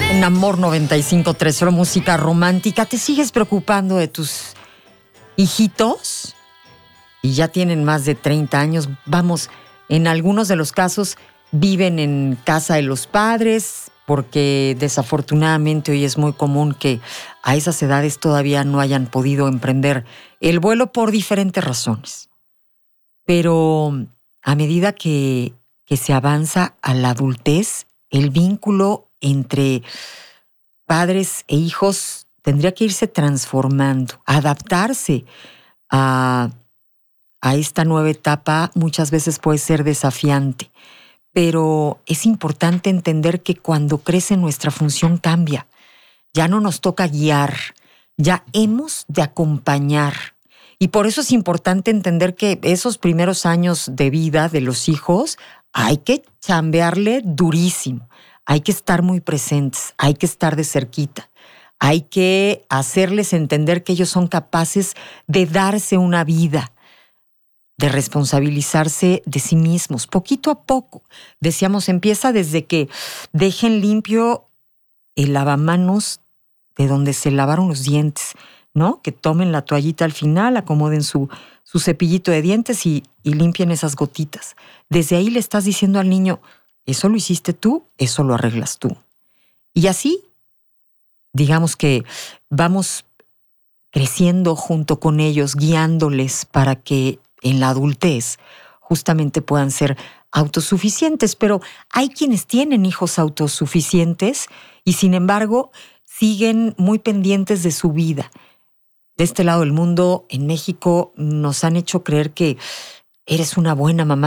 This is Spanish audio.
En Amor 95.3, solo música romántica. ¿Te sigues preocupando de tus hijitos? Y ya tienen más de 30 años. Vamos, en algunos de los casos viven en casa de los padres, porque desafortunadamente hoy es muy común que a esas edades todavía no hayan podido emprender el vuelo por diferentes razones. Pero a medida que se avanza a la adultez, el vínculo entre padres e hijos tendría que irse transformando, adaptarse a esta nueva etapa. Muchas veces puede ser desafiante, pero es importante entender que cuando crece nuestra función cambia. Ya no nos toca guiar, ya hemos de acompañar. Y por eso es importante entender que esos primeros años de vida de los hijos hay que chambearle durísimo. Hay que estar muy presentes, hay que estar de cerquita, hay que hacerles entender que ellos son capaces de darse una vida, de responsabilizarse de sí mismos, poquito a poco. Decíamos, empieza desde que dejen limpio el lavamanos de donde se lavaron los dientes, ¿no? Que tomen la toallita al final, acomoden su cepillito de dientes y limpien esas gotitas. Desde ahí le estás diciendo al niño, eso lo hiciste tú, eso lo arreglas tú. Y así, digamos que vamos creciendo junto con ellos, guiándoles para que en la adultez justamente puedan ser autosuficientes. Pero hay quienes tienen hijos autosuficientes y sin embargo siguen muy pendientes de su vida. De este lado del mundo, en México, nos han hecho creer que eres una buena mamá